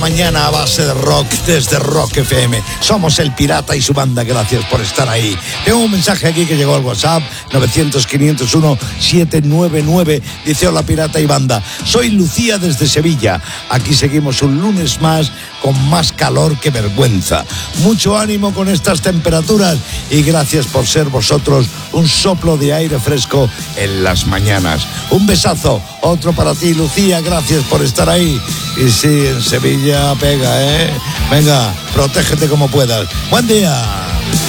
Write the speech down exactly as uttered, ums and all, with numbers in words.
Mañana a base de rock desde Rock F M. Somos El Pirata y su banda, gracias por estar ahí. Tengo un mensaje aquí que llegó al WhatsApp novecientos, quinientos uno, setecientos noventa y nueve. Dice: hola Pirata y banda, soy Lucía desde Sevilla. Aquí seguimos un lunes más con más calor que vergüenza. Mucho ánimo con estas temperaturas y gracias por ser vosotros un soplo de aire fresco en las mañanas. Un besazo, otro para ti Lucía, gracias por estar ahí. Y sí, en Sevilla pega, ¿eh? Venga, protégete como puedas. Buen día.